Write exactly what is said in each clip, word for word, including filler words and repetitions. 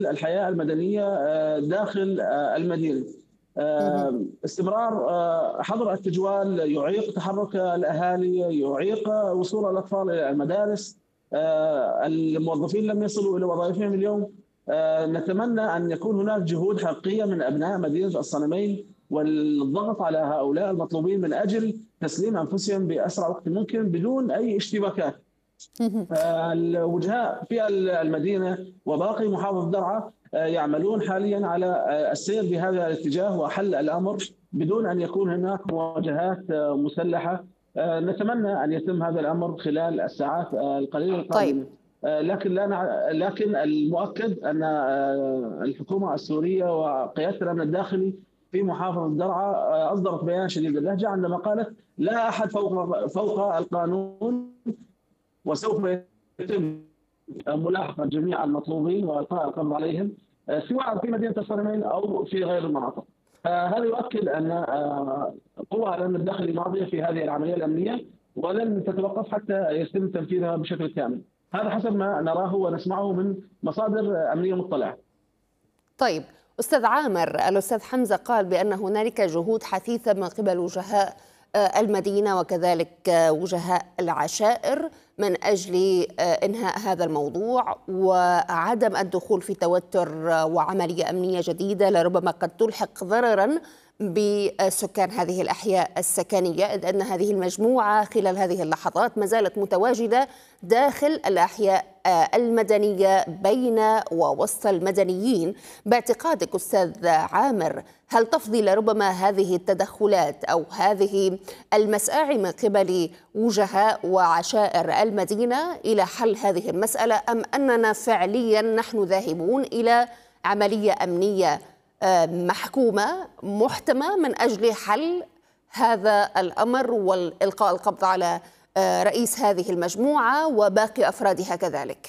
الحياة المدنية داخل المدينة. اهم. استمرار حظر التجوال يعيق تحرك الأهالي، يعيق وصول الأطفال إلى المدارس. الموظفين لم يصلوا إلى وظائفهم اليوم. نتمنى أن يكون هناك جهود حقيقية من أبناء مدينة الصنمين والضغط على هؤلاء المطلوبين من أجل تسليم أنفسهم بأسرع وقت ممكن بدون أي اشتباكات. اهم. الوجهاء في المدينة وباقي محافظة درعا يعملون حاليا على السير بهذا الاتجاه وحل الأمر بدون أن يكون هناك مواجهات مسلحة. نتمنى أن يتم هذا الأمر خلال الساعات القليلة طيب. القادمة. لكن لا نع... لكن المؤكد أن الحكومة السورية وقيادة الأمن الداخلي في محافظة درعا أصدرت بيان شديد اللهجة عندما قالت لا أحد فوق فوق القانون، وسوف يتم ملاحقة جميع المطلوبين وإلقاء القبض عليهم سواء في مدينة الصنمين أو في غير المناطق. هذا يؤكد أن قوى الأمن الداخلي ماضية في هذه العملية الأمنية ولن تتوقف حتى يتم تنفيذها بشكل كامل. هذا حسب ما نراه ونسمعه من مصادر أمنية مطلعة. طيب أستاذ عامر، الأستاذ حمزة قال بأن هنالك جهود حثيثة من قبل وجهاء المدينة وكذلك وجهاء العشائر من أجل إنهاء هذا الموضوع وعدم الدخول في توتر وعملية أمنية جديدة لربما قد تلحق ضررا بسكان هذه الأحياء السكنية، إذ أن هذه المجموعة خلال هذه اللحظات ما زالت متواجدة داخل الأحياء المدنية بين ووسط المدنيين. باعتقادك أستاذ عامر، هل تفضي لربما هذه التدخلات أو هذه المساعي من قبل وجهاء وعشائر المدينة إلى حل هذه المسألة، أم أننا فعليا نحن ذاهبون إلى عملية أمنية محكومة محتمة من أجل حل هذا الأمر والإلقاء القبض على رئيس هذه المجموعة وباقي أفرادها كذلك؟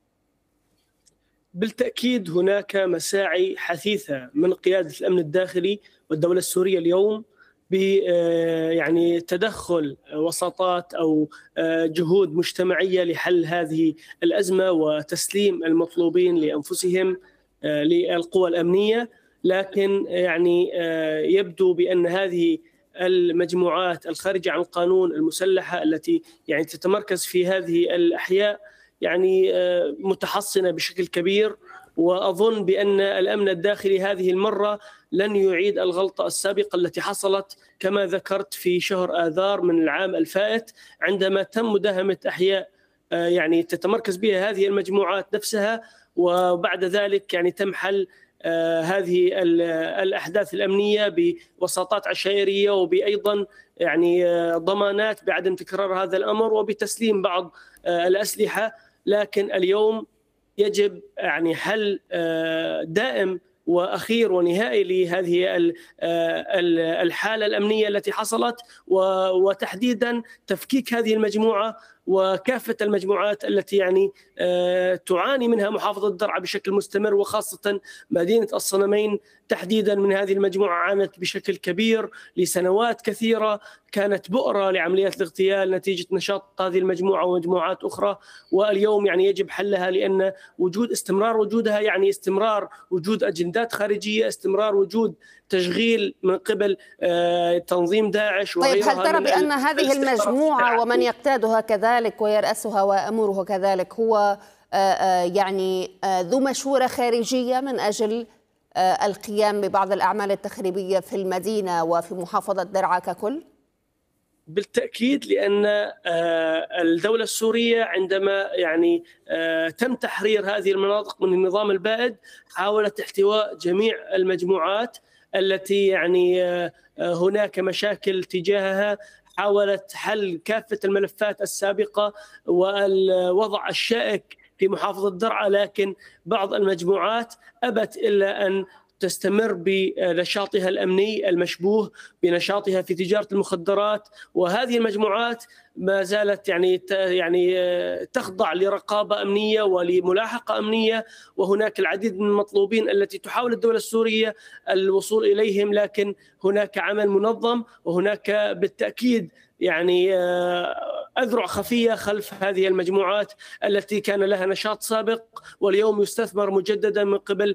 بالتأكيد هناك مساعي حثيثة من قيادة الأمن الداخلي والدولة السورية اليوم ب يعني تدخل وساطات أو جهود مجتمعية لحل هذه الأزمة وتسليم المطلوبين لأنفسهم للقوى الأمنية. لكن يعني يبدو بأن هذه المجموعات الخارجة عن القانون المسلحة التي يعني تتمركز في هذه الأحياء يعني متحصنة بشكل كبير، وأظن بأن الأمن الداخلي هذه المرة لن يعيد الغلطة السابقة التي حصلت كما ذكرت في شهر آذار من العام الفائت عندما تم مداهمة أحياء يعني تتمركز بها هذه المجموعات نفسها، وبعد ذلك يعني تم حل آه هذه الأحداث الأمنية بوساطات عشائرية وبأيضا يعني آه ضمانات بعدم تكرار هذا الأمر وبتسليم بعض آه الأسلحة. لكن اليوم يجب يعني حل آه دائم وأخير ونهائي لهذه الحالة الأمنية التي حصلت، وتحديدا تفكيك هذه المجموعة وكافة المجموعات التي يعني تعاني منها محافظة درعا بشكل مستمر، وخاصة مدينة الصنمين تحديدا. من هذه المجموعة عانت بشكل كبير لسنوات كثيرة، كانت بؤرة لعمليات الاغتيال نتيجة نشاط هذه المجموعة ومجموعات أخرى، واليوم يعني يجب حلها لأن وجود استمرار وجودها يعني استمرار وجود أجندات خارجية، استمرار وجود تشغيل من قبل تنظيم داعش وغيرها. طيب هل ترى بأن هذه المجموعة ومن يقتادها كذلك ويرأسها وأمره كذلك هو يعني ذو مشورة خارجية من أجل القيام ببعض الأعمال التخريبية في المدينة وفي محافظة درعا ككل؟ بالتأكيد، لأن الدولة السورية عندما يعني تم تحرير هذه المناطق من النظام البائد حاولت احتواء جميع المجموعات التي يعني هناك مشاكل تجاهها، حاولت حل كافة الملفات السابقة والوضع الشائك في محافظة درعا، لكن بعض المجموعات أبت إلا أن تستمر بنشاطها الأمني المشبوه بنشاطها في تجارة المخدرات. وهذه المجموعات ما زالت يعني يعني تخضع لرقابة أمنية ولملاحقة أمنية، وهناك العديد من المطلوبين التي تحاول الدولة السورية الوصول إليهم، لكن هناك عمل منظم وهناك بالتأكيد يعني أذرع خفية خلف هذه المجموعات التي كان لها نشاط سابق واليوم يستثمر مجددا من قبل